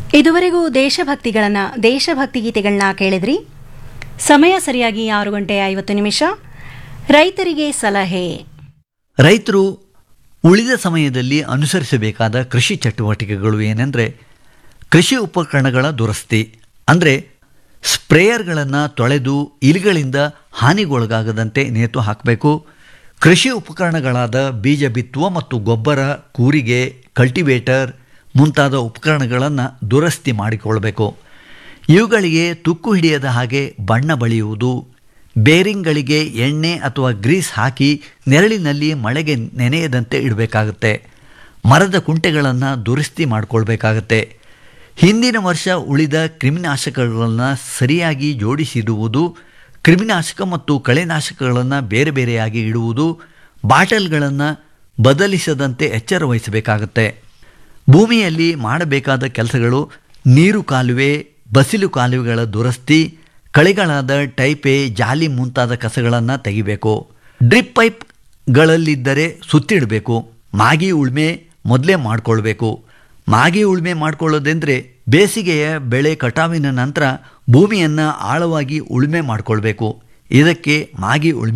ಇದುವರೆಗೂ ದೇಶಭಕ್ತಿ ಗೀತೆಗಳನ್ನ ಕೇಳಿದ್ರಿ. ಸಮಯ ಸರಿಯಾಗಿ 6:50. ರೈತರಿಗೆ ಸಲಹೆ. ರೈತರು ಉಳಿದ ಸಮಯದಲ್ಲಿ ಅನುಸರಿಸಬೇಕಾದ ಕೃಷಿ ಚಟುವಟಿಕೆಗಳು ಏನೆಂದರೆ, ಕೃಷಿ ಉಪಕರಣಗಳ ದುರಸ್ತಿ, ಅಂದರೆ ಸ್ಪ್ರೇಯರ್ಗಳನ್ನು ತೊಳೆದು ಇಲಿಗಳಿಂದ ಹಾನಿಗೊಳಗಾಗದಂತೆ ನೇತು ಹಾಕಬೇಕು. ಕೃಷಿ ಉಪಕರಣಗಳಾದ ಬೀಜ ಬಿತ್ತುವ ಮತ್ತು ಗೊಬ್ಬರ, ಕೂರಿಗೆ, ಕಲ್ಟಿವೇಟರ್ ಮುಂತಾದ ಉಪಕರಣಗಳನ್ನು ದುರಸ್ತಿ ಮಾಡಿಕೊಳ್ಳಬೇಕು. ಇವುಗಳಿಗೆ ತುಕ್ಕು ಹಿಡಿಯದ ಹಾಗೆ ಬಣ್ಣ ಬಳಿಯುವುದು, ಬೇರಿಂಗ್ಗಳಿಗೆ ಎಣ್ಣೆ ಅಥವಾ ಗ್ರೀಸ್ ಹಾಕಿ ನೆರಳಿನಲ್ಲಿ ಮಳೆಗೆ ನೆನೆಯದಂತೆ ಇಡಬೇಕಾಗುತ್ತೆ. ಮರದ ಕುಂಟೆಗಳನ್ನು ದುರಸ್ತಿ ಮಾಡಿಕೊಳ್ಬೇಕಾಗತ್ತೆ. ಹಿಂದಿನ ವರ್ಷ ಉಳಿದ ಕ್ರಿಮಿನಾಶಕಗಳನ್ನು ಸರಿಯಾಗಿ ಜೋಡಿಸಿಡುವುದು, ಕ್ರಿಮಿನಾಶಕ ಮತ್ತು ಕಳೆನಾಶಕಗಳನ್ನು ಬೇರೆ ಬೇರೆಯಾಗಿ ಇಡುವುದು, ಬಾಟಲ್ಗಳನ್ನು ಬದಲಿಸದಂತೆ ಎಚ್ಚರ ವಹಿಸಬೇಕಾಗತ್ತೆ. ಭೂಮಿಯಲ್ಲಿ ಮಾಡಬೇಕಾದ ಕೆಲಸಗಳು ನೀರು ಕಾಲುವೆ, ಬಸಿಲು ಕಾಲುವೆಗಳ ದುರಸ್ತಿ, ಕಳೆಗಳಾದ ಟೈಪೆ, ಜಾಲಿ ಮುಂತಾದ ಕಸಗಳನ್ನು ತೆಗಿಬೇಕು. ಡ್ರಿಪ್ ಪೈಪ್ಗಳಲ್ಲಿದ್ದರೆ ಸುತ್ತಿಡಬೇಕು. ಮಾಗಿ ಉಳುಮೆ ಮೊದಲೇ ಮಾಡಿಕೊಳ್ಬೇಕು. ಮಾಗಿ ಉಳುಮೆ ಮಾಡಿಕೊಳ್ಳೋದೆಂದರೆ ಬೇಸಿಗೆಯ ಬೆಳೆ ಕಟಾವಿನ ನಂತರ ಭೂಮಿಯನ್ನು ಆಳವಾಗಿ ಉಳುಮೆ ಮಾಡಿಕೊಳ್ಬೇಕು. ಇದಕ್ಕೆ ಮಾಗಿ ಉಳುಮೆ